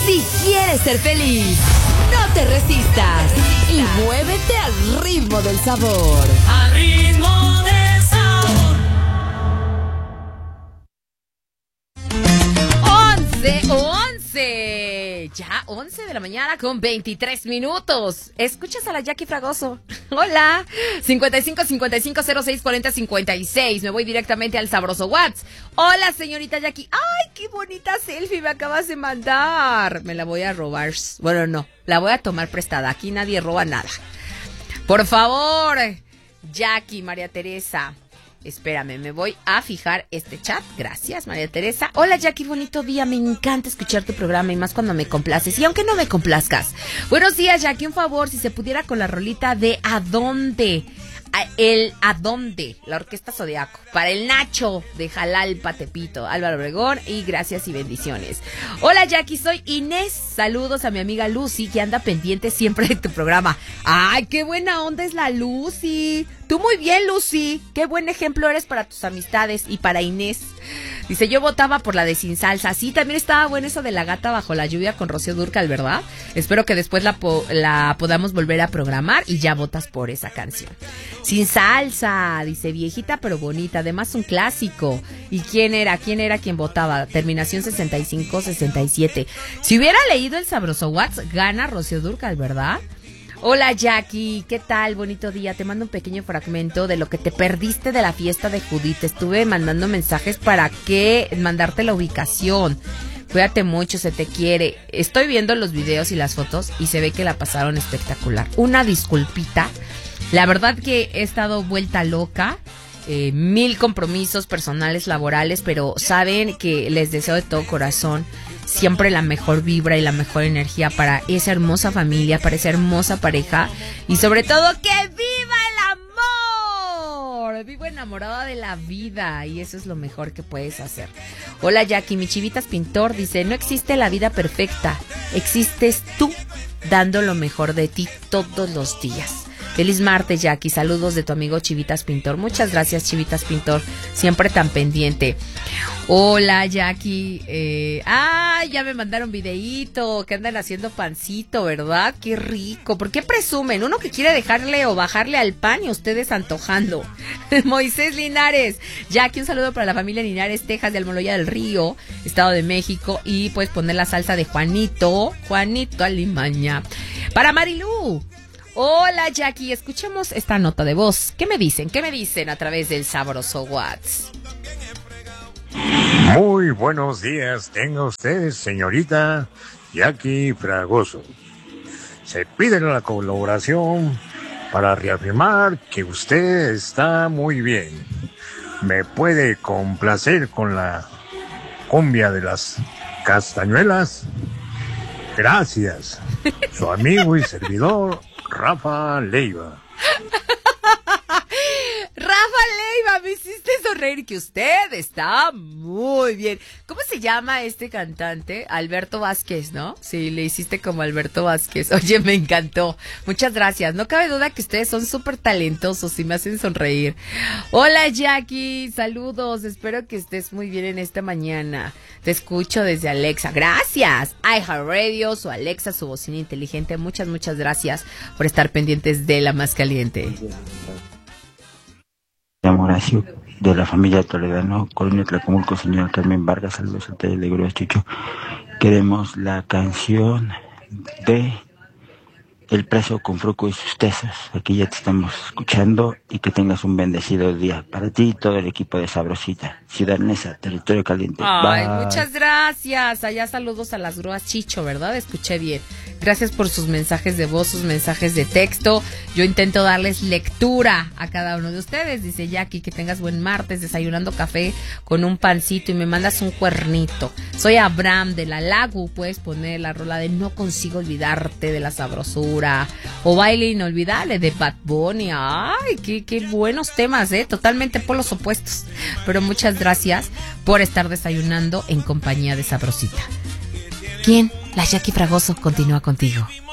Si quieres ser feliz, no te resistas y muévete al ritmo del sabor. Al ritmo del sabor. 11. Ya 11 de la mañana con 23 minutos. Escuchas a la Jackie Fragoso. Hola. 55 55 06 40 56. Me voy directamente al sabroso WhatsApp. Hola, señorita Jackie. Ay, qué bonita selfie me acabas de mandar. Me la voy a robar. Bueno, no, la voy a tomar prestada. Aquí nadie roba nada. Por favor, Jackie, María Teresa. Espérame, me voy a fijar este chat. Gracias, María Teresa. Hola, Jackie, bonito día. Me encanta escuchar tu programa y más cuando me complaces. Y aunque no me complazcas. Buenos días, Jackie. Un favor, si se pudiera con la rolita de ¿A dónde? El ¿A dónde? La Orquesta Zodiaco. Para el Nacho de Jalalpa, Tepito, Álvaro Obregón. Y gracias y bendiciones. Hola, Jackie, soy Inés. Saludos a mi amiga Lucy, que anda pendiente siempre de tu programa. ¡Ay, qué buena onda es la Lucy! Tú muy bien, Lucy. Qué buen ejemplo eres para tus amistades y para Inés. Dice, yo votaba por la de Sin Salsa. Sí, también estaba buena esa de La Gata Bajo la Lluvia con Rocío Dúrcal, ¿verdad? Espero que después la podamos volver a programar y ya votas por esa canción. Sin Salsa, dice, viejita pero bonita, además un clásico. ¿Y quién era quien votaba? Terminación 65-67. Si hubiera leído el sabroso WhatsApp, gana Rocío Dúrcal, ¿verdad? Hola, Jackie, ¿qué tal? Bonito día. Te mando un pequeño fragmento de lo que te perdiste de la fiesta de Judith. Estuve mandando mensajes para mandarte la ubicación. Cuídate mucho, se te quiere. Estoy viendo los videos y las fotos y se ve que la pasaron espectacular. Una disculpita. La verdad que he estado vuelta loca. 1000 compromisos personales, laborales, pero saben que les deseo de todo corazón siempre la mejor vibra y la mejor energía para esa hermosa familia, para esa hermosa pareja y sobre todo que viva el amor. Vivo enamorada de la vida y eso es lo mejor que puedes hacer. Hola, Jackie, mi Chivitas Pintor dice, no existe la vida perfecta, existes tú dando lo mejor de ti todos los días. Feliz martes, Jackie. Saludos de tu amigo Chivitas Pintor. Muchas gracias, Chivitas Pintor. Siempre tan pendiente. Hola, Jackie. Ya me mandaron videíto. Que andan haciendo pancito, ¿verdad? Qué rico. ¿Por qué presumen? Uno que quiere dejarle o bajarle al pan y ustedes antojando. Moisés Linares. Jackie, un saludo para la familia Linares, Texas, de Almoloya del Río, Estado de México. Y puedes poner la salsa de Juanito Alimaña. Para Marilú. Hola, Jackie, escuchemos esta nota de voz. ¿Qué me dicen? ¿Qué me dicen a través del sabroso WhatsApp? Muy buenos días, tenga usted, señorita Jackie Fragoso. Se pide la colaboración para reafirmar que usted está muy bien. ¿Me puede complacer con la cumbia de las castañuelas? Gracias. Su amigo y servidor, Rafa Leiva. Rafa Leiva, me hiciste sonreír, que usted está muy bien. ¿Cómo se llama este cantante? Alberto Vázquez, ¿no? Sí, le hiciste como Alberto Vázquez. Oye, me encantó. Muchas gracias. No cabe duda que ustedes son súper talentosos y me hacen sonreír. Hola, Jackie. Saludos. Espero que estés muy bien en esta mañana. Te escucho desde Alexa. Gracias. iHeartRadio, su Alexa, su bocina inteligente. Muchas gracias por estar pendientes de La Más Caliente. Llamo Horacio, de la familia Toledano, Colonia Tlacomulco, señora Carmen Vargas, saludos al taller de Grúas Chucho. Queremos la canción de El Preso con Fruco y sus tesos. Aquí ya te estamos escuchando y que tengas un bendecido día. Para ti y todo el equipo de Sabrosita, Ciudad Neza, Territorio Caliente. Ay, bye. Muchas gracias. Allá saludos a las grúas Chicho, ¿verdad? Escuché bien. Gracias por sus mensajes de voz, sus mensajes de texto. Yo intento darles lectura a cada uno de ustedes. Dice Jackie, que tengas buen martes, desayunando café con un pancito y me mandas un cuernito. Soy Abraham de la Lagu. Puedes poner la rola de No Consigo Olvidarte de la Sabrosura o Baile Inolvidable de Bad Bunny. Ay, qué buenos temas, totalmente polos opuestos. Pero muchas gracias por estar desayunando en compañía de Sabrosita. ¿Quién? La Jackie Fragoso continúa contigo.